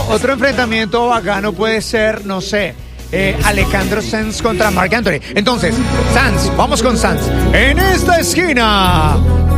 Otro enfrentamiento bacano puede ser, no sé, Alejandro Sanz contra Marc Anthony. Entonces, Sanz, vamos con Sanz. En esta esquina,